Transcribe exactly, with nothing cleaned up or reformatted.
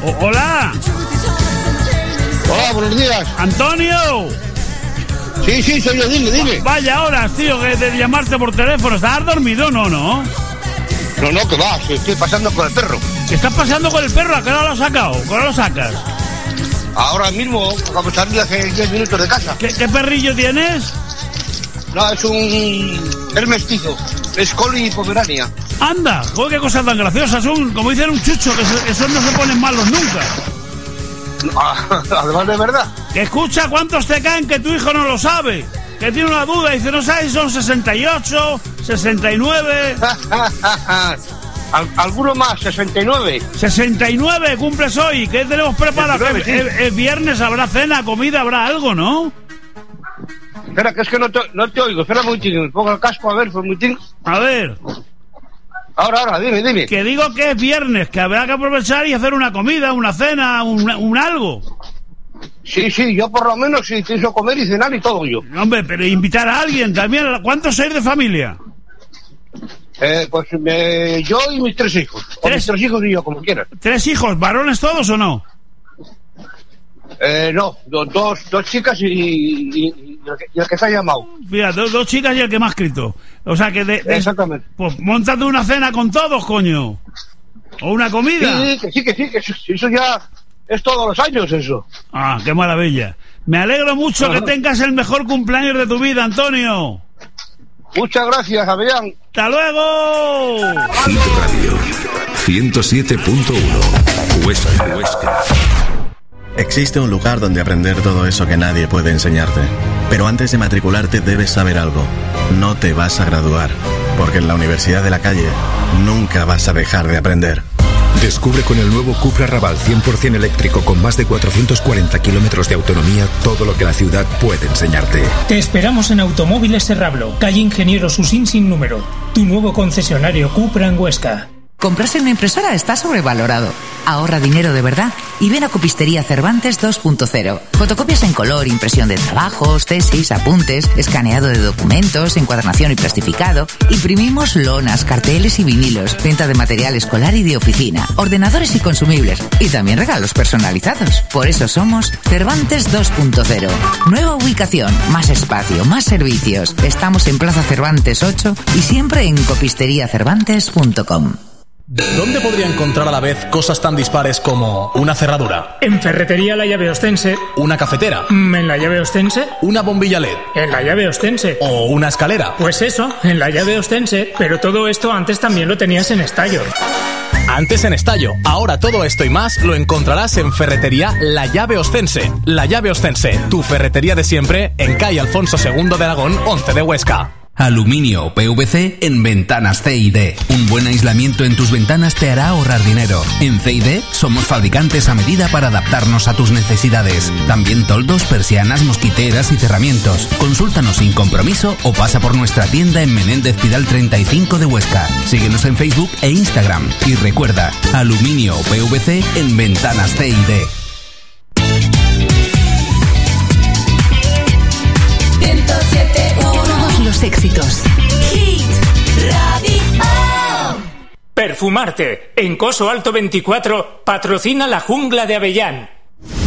O- hola. Hola, buenos días. Antonio. Sí, sí, soy yo, dime, dime. Vaya horas, tío, que de llamarte por teléfono. ¿Estás dormido? No, no. No, no, que va, que estoy pasando con el perro. ¿Qué estás pasando con el perro? ¿A qué hora lo has sacado? ¿Qué hora lo sacas? Ahora mismo, acabo de salir hace diez minutos de casa. ¿Qué, qué perrillo tienes? No, es un... es mestizo. Es Collie y Pomerania. Anda, joder, qué cosas tan graciosas. Son, como dicen un chucho, que se- esos no se ponen malos nunca. Además de verdad. Que escucha cuántos te caen que tu hijo no lo sabe. Que tiene una duda, dice, no sabes si son sesenta y ocho, sesenta y nueve... Al- ¿Alguno más? ¿sesenta y nueve? sesenta y nueve cumples hoy. ¿Qué tenemos preparado? sesenta y nueve, Es, sí. es- es viernes, habrá cena, comida, habrá algo, ¿no? Espera, que es que no te, no te oigo. Espera un momentín, me pongo el casco, a ver, un momentín. A ver, Ahora, ahora, dime, dime. que digo que es viernes, que habrá que aprovechar y hacer una comida, una cena, un, un algo. Sí, sí, yo por lo menos sí pienso comer y cenar y todo yo. Hombre, pero invitar a alguien también. ¿Cuántos sois de familia? Eh, pues eh, yo y mis tres hijos. O ¿Tres? mis tres hijos y yo, como quieras. ¿Tres hijos? ¿Varones todos o no? Eh, no, do- dos, dos chicas y, y, y el que, y el que se ha llamado. Fíjate, dos, dos chicas y el que me ha escrito. O sea que... De, de- Exactamente. Pues móntate una cena con todos, coño. O una comida. Sí, que sí, que sí, que eso, eso ya es todos los años eso. Ah, qué maravilla. Me alegro mucho que Ajá. tengas el mejor cumpleaños de tu vida, Antonio. Muchas gracias, Adrián. ¡Hasta luego! Hit Radio ciento siete punto uno Huesca, Huesca. Existe un lugar donde aprender todo eso que nadie puede enseñarte. Pero antes de matricularte debes saber algo. No te vas a graduar, porque en la Universidad de la Calle nunca vas a dejar de aprender. Descubre con el nuevo Cupra Raval cien por ciento eléctrico con más de cuatrocientos cuarenta kilómetros de autonomía todo lo que la ciudad puede enseñarte. Te esperamos en Automóviles Serrablo, calle Ingeniero Susín sin número. Tu nuevo concesionario Cupra en Huesca. Comprarse una impresora está sobrevalorado. Ahorra dinero de verdad y ven a Copistería Cervantes dos punto cero. Fotocopias en color, impresión de trabajos, tesis, apuntes, escaneado de documentos, encuadernación y plastificado. Imprimimos lonas, carteles y vinilos, venta de material escolar y de oficina, ordenadores y consumibles y también regalos personalizados. Por eso somos Cervantes dos punto cero. Nueva ubicación, más espacio, más servicios. Estamos en Plaza Cervantes ocho y siempre en copistería cervantes punto com. ¿Dónde podría encontrar a la vez cosas tan dispares como una cerradura, En Ferretería La Llave Ostense. una cafetera, Mm, ¿En La Llave Ostense? una bombilla L E D En La Llave Ostense. o una escalera? Pues eso, en La Llave Ostense. Pero todo esto antes también lo tenías en Estallo. Antes en Estallo, ahora todo esto y más lo encontrarás en Ferretería La Llave Ostense. La Llave Ostense, tu ferretería de siempre en calle Alfonso segundo de Aragón, once de Huesca. Aluminio o P V C en ventanas C y D. Un buen aislamiento en tus ventanas te hará ahorrar dinero. En C y D somos fabricantes a medida para adaptarnos a tus necesidades. También toldos, persianas, mosquiteras y cerramientos. Consúltanos sin compromiso o pasa por nuestra tienda en Menéndez Pidal treinta y cinco de Huesca. Síguenos en Facebook e Instagram. Y recuerda, aluminio o P V C en ventanas C y D. ciento siete punto uno Todos los éxitos. Hit Radio. Perfumarte. En Coso Alto veinticuatro patrocina La Jungla de Avellán.